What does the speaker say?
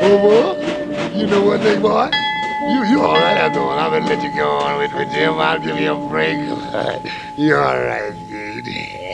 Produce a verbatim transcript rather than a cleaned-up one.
Over. You know what, big boy? You you all right after all. I'm gonna let you go on with, with Jim. I'll give you a break. You all right, dude.